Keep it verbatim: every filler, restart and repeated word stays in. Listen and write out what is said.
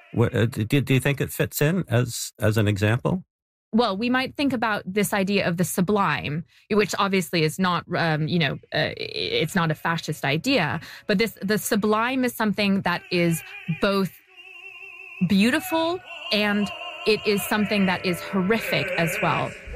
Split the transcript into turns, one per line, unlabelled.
What, uh, do, do you think it fits in as as an example?
Well, we might think about this idea of the sublime, which obviously is not, um, you know, uh, it's not a fascist idea. But this, the sublime is something that is both beautiful and it is something that is horrific as well.